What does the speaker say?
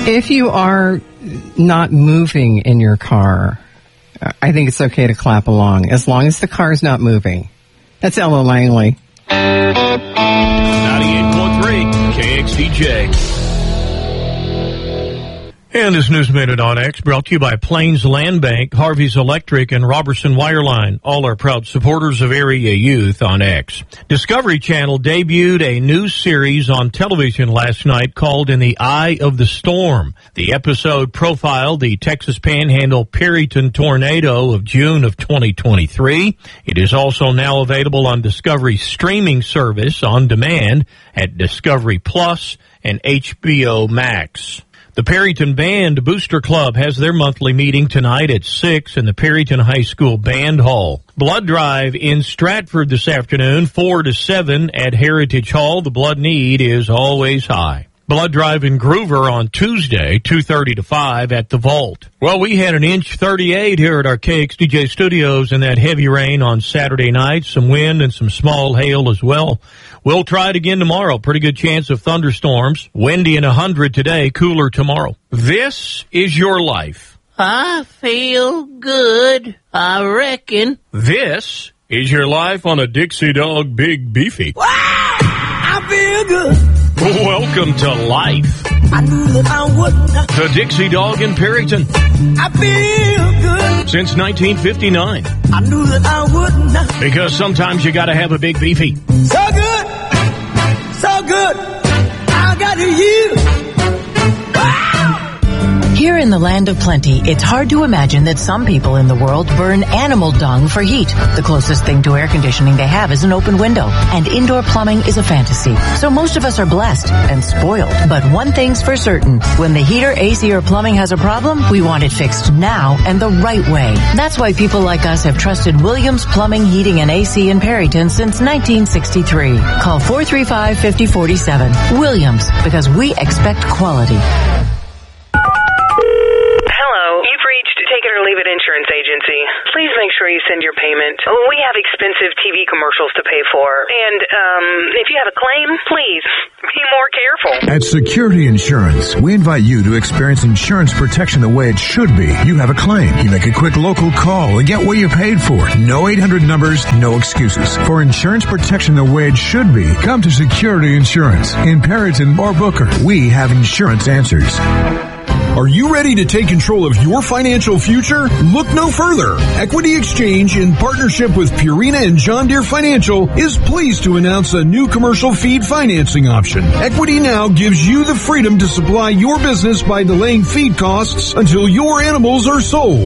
If you are not moving in your car, I think it's okay to clap along, as long as the car is not moving. That's Ella Langley. 98.3 KXDJ. And this News Minute on X brought to you by Plains Land Bank, Harvey's Electric, and Robertson Wireline. All are proud supporters of area youth on X. Discovery Channel debuted a new series on television last night called In the Eye of the Storm. The episode profiled the Texas Panhandle Perryton tornado of June of 2023. It is also now available on Discovery's streaming service on demand at Discovery Plus and HBO Max. The Perryton Band Booster Club has their monthly meeting tonight at 6 in the Perryton High School Band Hall. Blood drive in Stratford this afternoon, 4 to 7 at Heritage Hall. The blood need is always high. Blood drive in Groover on Tuesday, 2:30 to 5 at the Vault. Well, we had an inch 38 here at our KXDJ studios in that heavy rain on Saturday night, some wind and some small hail as well. We'll try it again tomorrow. Pretty good chance of thunderstorms. Windy and 100 today, cooler tomorrow. This is your life. I feel good, I reckon. This is your life on a Dixie Dog Big Beefy. Wow! I feel good. Welcome to life. I knew that I wouldn't. The Dixie Dog in Perryton. I feel good. Since 1959. I knew that I wouldn't. Because sometimes you gotta have a big beefy. So good. So good. I got you. Here in the land of plenty, it's hard to imagine that some people in the world burn animal dung for heat. The closest thing to air conditioning they have is an open window, and indoor plumbing is a fantasy. So most of us are blessed and spoiled. But one thing's for certain, when the heater, AC, or plumbing has a problem, we want it fixed now and the right way. That's why people like us have trusted Williams Plumbing, Heating, and AC in Perryton since 1963. Call 435-5047. Williams, because we expect quality. Take It or Leave It Insurance Agency. Please make sure you send your payment. We have expensive TV commercials to pay for. And if you have a claim, please be more careful. At Security Insurance, we invite you to experience insurance protection the way it should be. You have a claim. You make a quick local call and get what you paid for. No 800 numbers, no excuses. For insurance protection the way it should be, come to Security Insurance in Perryton or Booker. We have insurance answers. Are you ready to take control of your financial future? Look no further. Equity Exchange, in partnership with Purina and John Deere Financial, is pleased to announce a new commercial feed financing option. Equity Now gives you the freedom to supply your business by delaying feed costs until your animals are sold.